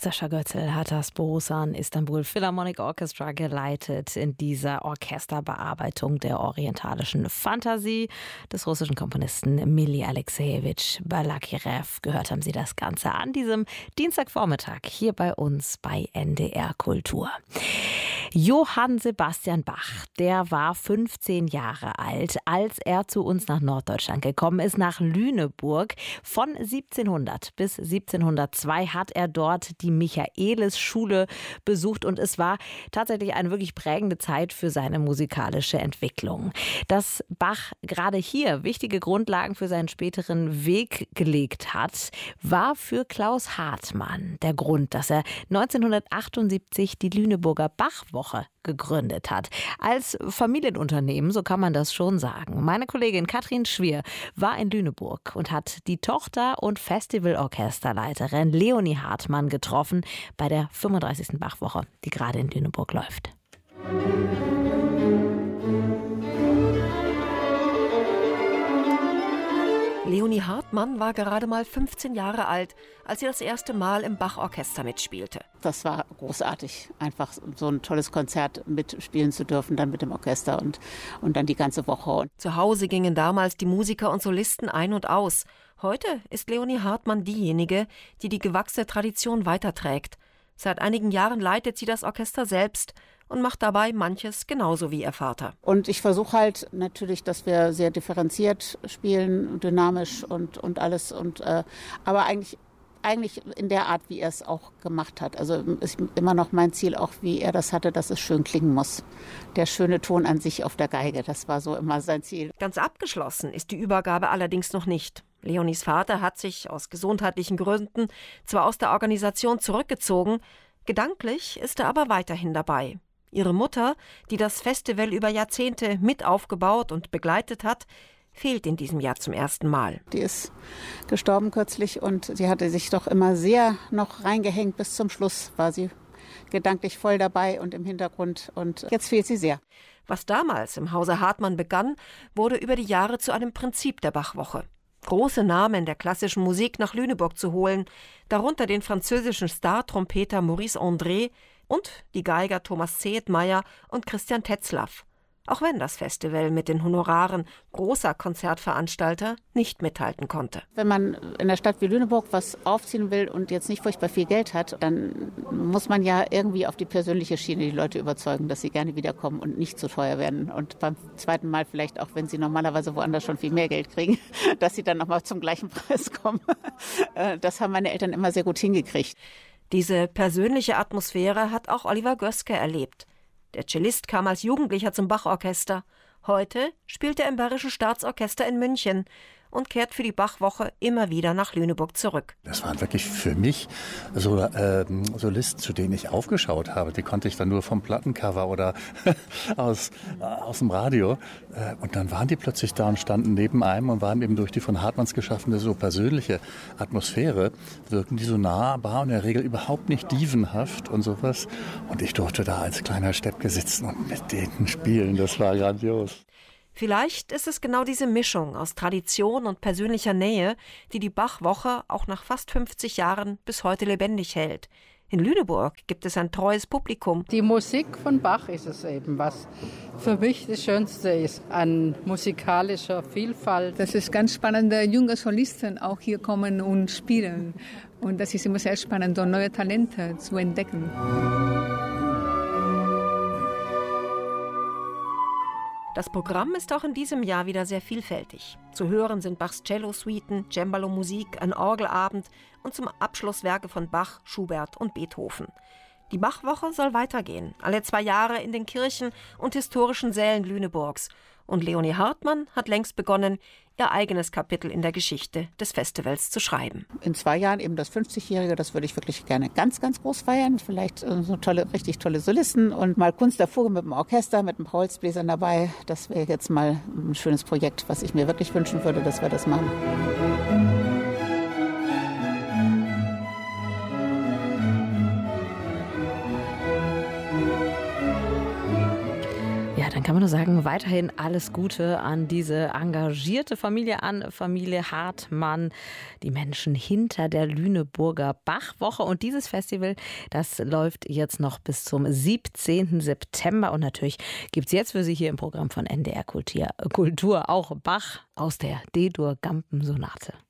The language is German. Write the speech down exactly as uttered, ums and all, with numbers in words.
Sascha Götzl hat das Borusan Istanbul Philharmonic Orchestra geleitet in dieser Orchesterbearbeitung der orientalischen Fantasie des russischen Komponisten Mili Alexejewitsch Balakirev. Gehört haben Sie das Ganze an diesem Dienstagvormittag hier bei uns bei N D R Kultur. Johann Sebastian Bach, der war fünfzehn Jahre alt, als er zu uns nach Norddeutschland gekommen ist, nach Lüneburg. Von siebzehnhundert bis siebzehnhundertzwei hat er dort die Michaelis-Schule besucht und es war tatsächlich eine wirklich prägende Zeit für seine musikalische Entwicklung. Dass Bach gerade hier wichtige Grundlagen für seinen späteren Weg gelegt hat, war für Klaus Hartmann der Grund, dass er neunzehnhundertachtundsiebzig die Lüneburger Bachwoche gegründet hat. Als Familienunternehmen, so kann man das schon sagen. Meine Kollegin Katrin Schwier war in Lüneburg und hat die Tochter und Festivalorchesterleiterin Leonie Hartmann getroffen bei der fünfunddreißigsten Bachwoche, die gerade in Lüneburg läuft. Leonie Hartmann war gerade mal fünfzehn Jahre alt, als sie das erste Mal im Bach-Orchester mitspielte. Das war großartig, einfach so ein tolles Konzert mitspielen zu dürfen, dann mit dem Orchester und, und dann die ganze Woche. Zu Hause gingen damals die Musiker und Solisten ein und aus. Heute ist Leonie Hartmann diejenige, die die gewachsene Tradition weiterträgt. Seit einigen Jahren leitet sie das Orchester selbst und macht dabei manches genauso wie ihr Vater. Und ich versuche halt natürlich, dass wir sehr differenziert spielen, dynamisch und, und alles. Und, äh, aber eigentlich, eigentlich in der Art, wie er es auch gemacht hat. Also ist immer noch mein Ziel, auch wie er das hatte, dass es schön klingen muss. Der schöne Ton an sich auf der Geige, das war so immer sein Ziel. Ganz abgeschlossen ist die Übergabe allerdings noch nicht. Leonies Vater hat sich aus gesundheitlichen Gründen zwar aus der Organisation zurückgezogen, gedanklich ist er aber weiterhin dabei. Ihre Mutter, die das Festival über Jahrzehnte mit aufgebaut und begleitet hat, fehlt in diesem Jahr zum ersten Mal. Die ist gestorben kürzlich und sie hatte sich doch immer sehr noch reingehängt. Bis zum Schluss war sie gedanklich voll dabei und im Hintergrund und jetzt fehlt sie sehr. Was damals im Hause Hartmann begann, wurde über die Jahre zu einem Prinzip der Bachwoche. Große Namen der klassischen Musik nach Lüneburg zu holen, darunter den französischen Star-Trompeter Maurice André und die Geiger Thomas Zehetmeier und Christian Tetzlaff. Auch wenn das Festival mit den Honoraren großer Konzertveranstalter nicht mithalten konnte. Wenn man in der Stadt wie Lüneburg was aufziehen will und jetzt nicht furchtbar viel Geld hat, dann muss man ja irgendwie auf die persönliche Schiene die Leute überzeugen, dass sie gerne wiederkommen und nicht zu teuer werden. Und beim zweiten Mal vielleicht auch, wenn sie normalerweise woanders schon viel mehr Geld kriegen, dass sie dann nochmal zum gleichen Preis kommen. Das haben meine Eltern immer sehr gut hingekriegt. Diese persönliche Atmosphäre hat auch Oliver Göske erlebt. Der Cellist kam als Jugendlicher zum Bachorchester. Heute spielt er im Bayerischen Staatsorchester in München und kehrt für die Bachwoche immer wieder nach Lüneburg zurück. Das waren wirklich für mich so äh, Solisten, zu denen ich aufgeschaut habe. Die konnte ich dann nur vom Plattencover oder aus, äh, aus dem Radio. Äh, und dann waren die plötzlich da und standen neben einem und waren eben durch die von Hartmanns geschaffene so persönliche Atmosphäre, wirken die so nahbar und in der Regel überhaupt nicht dievenhaft und sowas. Und ich durfte da als kleiner Steppke sitzen und mit denen spielen. Das war grandios. Vielleicht ist es genau diese Mischung aus Tradition und persönlicher Nähe, die die Bachwoche auch nach fast fünfzig Jahren bis heute lebendig hält. In Lüneburg gibt es ein treues Publikum. Die Musik von Bach ist es eben, was für mich das Schönste ist an musikalischer Vielfalt. Das ist ganz spannend, junge Solisten auch hier kommen und spielen. Und das ist immer sehr spannend, neue Talente zu entdecken. Das Programm ist auch in diesem Jahr wieder sehr vielfältig. Zu hören sind Bachs Cello-Suiten, Cembalo-Musik, ein Orgelabend und zum Abschluss Werke von Bach, Schubert und Beethoven. Die Bachwoche soll weitergehen, alle zwei Jahre in den Kirchen und historischen Sälen Lüneburgs. Und Leonie Hartmann hat längst begonnen, ihr eigenes Kapitel in der Geschichte des Festivals zu schreiben. In zwei Jahren eben das fünfzigjährige, das würde ich wirklich gerne ganz, ganz groß feiern. Vielleicht so tolle, richtig tolle Solisten und mal Kunst der Vogel mit dem Orchester, mit ein paar Holzbläsern dabei. Das wäre jetzt mal ein schönes Projekt, was ich mir wirklich wünschen würde, dass wir das machen. kann kann man nur sagen, weiterhin alles Gute an diese engagierte Familie, an Familie Hartmann, die Menschen hinter der Lüneburger Bachwoche. Und dieses Festival, das läuft jetzt noch bis zum siebzehnten September. Und natürlich gibt es jetzt für Sie hier im Programm von N D R Kultur, Kultur auch Bach aus der D-Dur-Gampen-Sonate.